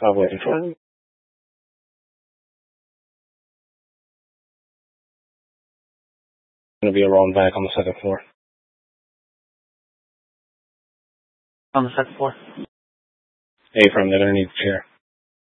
waiting for it. Going to be around back on the second floor. On the second floor? Hey, from they're going to need a chair.